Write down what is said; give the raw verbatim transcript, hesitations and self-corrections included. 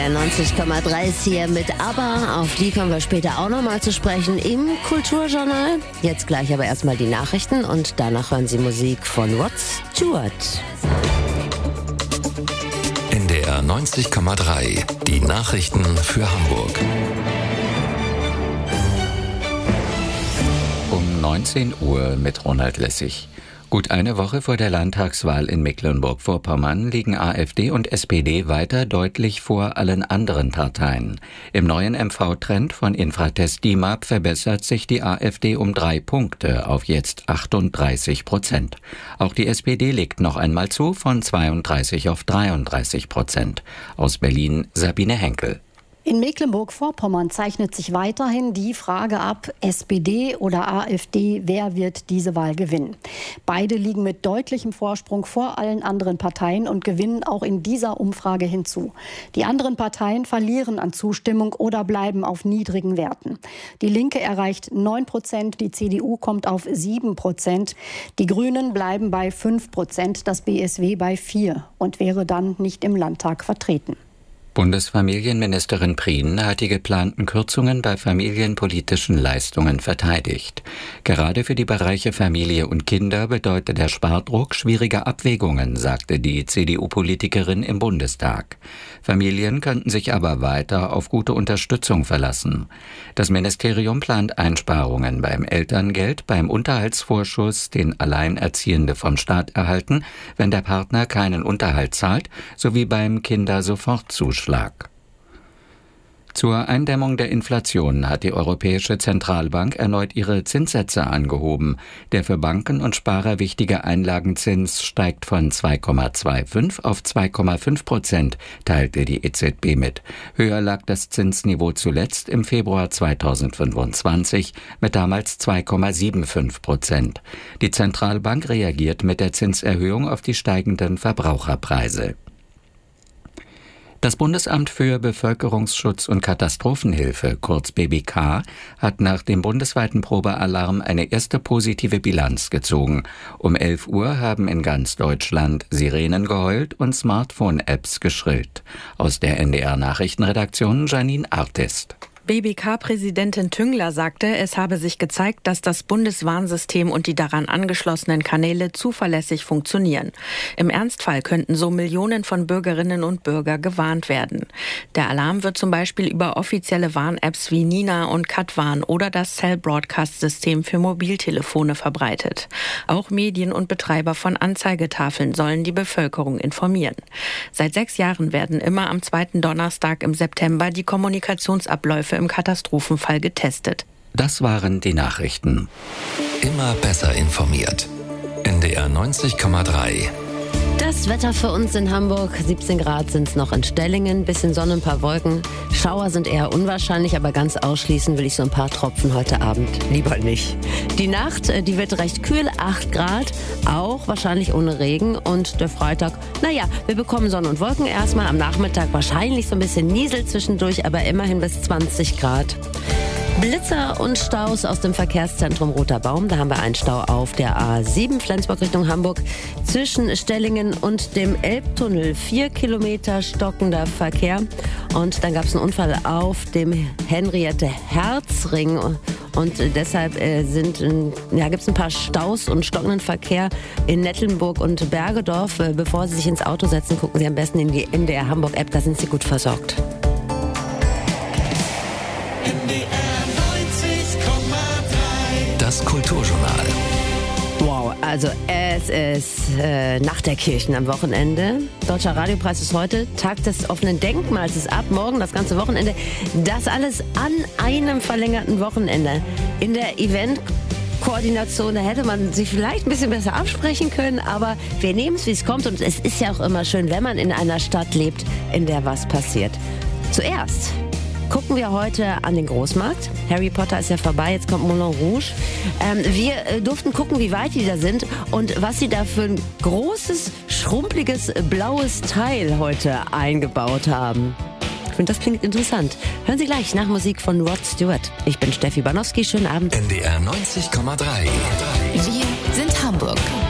R neunzig Komma drei ist hier mit ABBA. Auf die kommen wir später auch nochmal zu sprechen im Kulturjournal. Jetzt gleich aber erstmal die Nachrichten und danach hören Sie Musik von Rod Stewart. N D R neunzig Komma drei, die Nachrichten für Hamburg. Um neunzehn Uhr mit Ronald Lessig. Gut eine Woche vor der Landtagswahl in Mecklenburg-Vorpommern liegen AfD und S P D weiter deutlich vor allen anderen Parteien. Im neuen M V-Trend von Infratest D I M A P verbessert sich die AfD um drei Punkte auf jetzt achtunddreißig Prozent. Auch die S P D legt noch einmal zu, von zweiunddreißig auf dreiunddreißig Prozent. Aus Berlin Sabine Henkel. In Mecklenburg-Vorpommern zeichnet sich weiterhin die Frage ab, S P D oder AfD, wer wird diese Wahl gewinnen? Beide liegen mit deutlichem Vorsprung vor allen anderen Parteien und gewinnen auch in dieser Umfrage hinzu. Die anderen Parteien verlieren an Zustimmung oder bleiben auf niedrigen Werten. Die Linke erreicht neun Prozent, die C D U kommt auf sieben Prozent, die Grünen bleiben bei fünf Prozent, das B S W bei vier und wäre dann nicht im Landtag vertreten. Bundesfamilienministerin Prien hat die geplanten Kürzungen bei familienpolitischen Leistungen verteidigt. Gerade für die Bereiche Familie und Kinder bedeutet der Spardruck schwierige Abwägungen, sagte die C D U-Politikerin im Bundestag. Familien könnten sich aber weiter auf gute Unterstützung verlassen. Das Ministerium plant Einsparungen beim Elterngeld, beim Unterhaltsvorschuss, den Alleinerziehende vom Staat erhalten, wenn der Partner keinen Unterhalt zahlt, sowie beim Kindersofortzuschlag. Schlag. Zur Eindämmung der Inflation hat die Europäische Zentralbank erneut ihre Zinssätze angehoben. Der für Banken und Sparer wichtige Einlagenzins steigt von zwei Komma fünfundzwanzig auf zwei Komma fünf Prozent, teilte die E Z B mit. Höher lag das Zinsniveau zuletzt im Februar zweitausendfünfundzwanzig mit damals zwei Komma fünfundsiebzig Prozent. Die Zentralbank reagiert mit der Zinserhöhung auf die steigenden Verbraucherpreise. Das Bundesamt für Bevölkerungsschutz und Katastrophenhilfe, kurz B B K, hat nach dem bundesweiten Probealarm eine erste positive Bilanz gezogen. Um elf Uhr haben in ganz Deutschland Sirenen geheult und Smartphone-Apps geschrillt. Aus der N D R-Nachrichtenredaktion Janine Artist. B B K-Präsidentin Tüngler sagte, es habe sich gezeigt, dass das Bundeswarnsystem und die daran angeschlossenen Kanäle zuverlässig funktionieren. Im Ernstfall könnten so Millionen von Bürgerinnen und Bürgern gewarnt werden. Der Alarm wird zum Beispiel über offizielle Warn-Apps wie Nina und Katwarn oder das Cell-Broadcast-System für Mobiltelefone verbreitet. Auch Medien und Betreiber von Anzeigetafeln sollen die Bevölkerung informieren. Seit sechs Jahren werden immer am zweiten Donnerstag im September die Kommunikationsabläufe im Katastrophenfall getestet. Das waren die Nachrichten. Immer besser informiert. N D R neunzig Komma drei. Das Wetter für uns in Hamburg, siebzehn Grad sind es noch in Stellingen, bisschen Sonne, ein paar Wolken. Schauer sind eher unwahrscheinlich, aber ganz ausschließen will ich so ein paar Tropfen heute Abend lieber nicht. Die Nacht, die wird recht kühl, acht Grad, auch wahrscheinlich ohne Regen. Und der Freitag, naja, wir bekommen Sonne und Wolken erstmal, am Nachmittag wahrscheinlich so ein bisschen Niesel zwischendurch, aber immerhin bis zwanzig Grad. Blitzer und Staus aus dem Verkehrszentrum Roter Baum. Da haben wir einen Stau auf der A sieben Flensburg Richtung Hamburg zwischen Stellingen und dem Elbtunnel. Vier Kilometer stockender Verkehr. Und dann gab es einen Unfall auf dem Henriette-Herz-Ring. Und deshalb äh, sind, ja, gibt es ein paar Staus und stockenden Verkehr in Nettelnburg und Bergedorf. Äh, bevor Sie sich ins Auto setzen, gucken Sie am besten in die N D R Hamburg-App. Da sind Sie gut versorgt. Das Kulturjournal. Wow, also es ist äh, Nacht der Kirchen am Wochenende. Deutscher Radiopreis ist heute, Tag des offenen Denkmals ist ab, morgen das ganze Wochenende. Das alles an einem verlängerten Wochenende. In der Eventkoordination, da hätte man sich vielleicht ein bisschen besser absprechen können, aber wir nehmen es, wie es kommt. Und es ist ja auch immer schön, wenn man in einer Stadt lebt, in der was passiert. Zuerst gucken wir heute an den Großmarkt. Harry Potter ist ja vorbei, jetzt kommt Moulin Rouge. Ähm, wir äh, durften gucken, wie weit die da sind und was sie da für ein großes, schrumpeliges, blaues Teil heute eingebaut haben. Ich finde, das klingt interessant. Hören Sie gleich nach Musik von Rod Stewart. Ich bin Steffi Banowski, schönen Abend. N D R neunzig Komma drei. Wir sind Hamburg.